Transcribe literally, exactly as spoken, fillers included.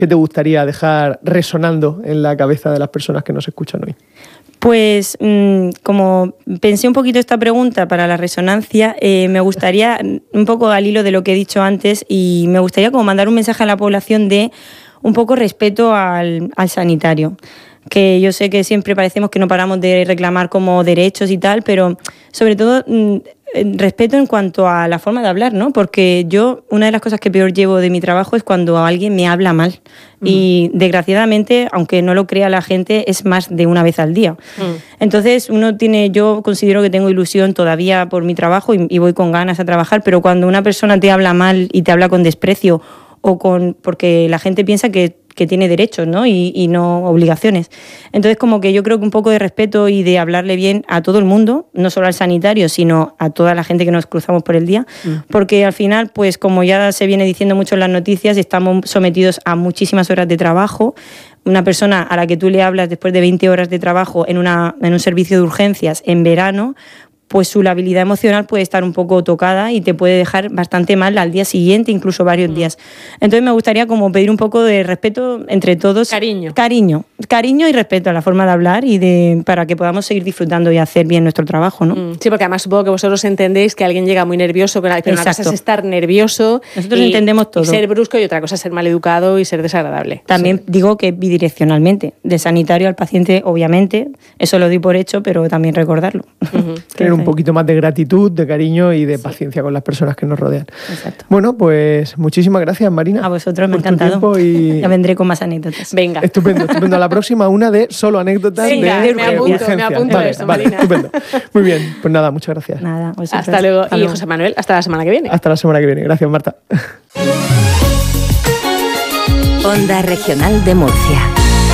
¿qué te gustaría dejar resonando en la cabeza de las personas que nos escuchan hoy? Pues mmm, como pensé un poquito esta pregunta para la resonancia, eh, me gustaría, un poco al hilo de lo que he dicho antes, y me gustaría como mandar un mensaje a la población de un poco respeto al, al sanitario. Que yo sé que siempre parecemos que no paramos de reclamar como derechos y tal, pero sobre todo mmm, respeto en cuanto a la forma de hablar, ¿no? Porque yo, una de las cosas que peor llevo de mi trabajo es cuando alguien me habla mal. Mm. Y desgraciadamente, aunque no lo crea la gente, es más de una vez al día. Mm. Entonces, uno tiene, yo considero que tengo ilusión todavía por mi trabajo y, y voy con ganas a trabajar, pero cuando una persona te habla mal y te habla con desprecio o con, porque la gente piensa que que tiene derechos, ¿no? Y, y no obligaciones. Entonces, como que yo creo que un poco de respeto y de hablarle bien a todo el mundo, no solo al sanitario, sino a toda la gente que nos cruzamos por el día, mm. porque al final, pues como ya se viene diciendo mucho en las noticias, estamos sometidos a muchísimas horas de trabajo. Una persona a la que tú le hablas después de veinte horas de trabajo en, una, en un servicio de urgencias en verano, pues su labilidad emocional puede estar un poco tocada y te puede dejar bastante mal al día siguiente, incluso varios días. Entonces me gustaría como pedir un poco de respeto entre todos. Cariño. Cariño. Cariño y respeto a la forma de hablar y de para que podamos seguir disfrutando y hacer bien nuestro trabajo, ¿no? Sí, porque además supongo que vosotros entendéis que alguien llega muy nervioso, pero una cosa es estar nervioso. Nosotros y, entendemos todo. Y ser brusco, y otra cosa es ser maleducado y ser desagradable. También sí. digo que bidireccionalmente, de sanitario al paciente, obviamente, eso lo doy por hecho, pero también recordarlo. Uh-huh. Tener un poquito más de gratitud, de cariño y de sí. paciencia con las personas que nos rodean. Exacto. Bueno, pues muchísimas gracias, Marina. A vosotros, me ha encantado. Y... Ya vendré con más anécdotas. Venga. Estupendo, estupendo. A la próxima, una de solo anécdotas. Venga, de me apunto, urgencia. me apunto vale, eso, vale, Marina. Estupendo. Muy bien, pues nada, muchas gracias. Nada, vosotros. Hasta luego. Hasta y luego. José Manuel, hasta la semana que viene. Hasta la semana que viene. Gracias, Marta. Onda Regional de Murcia.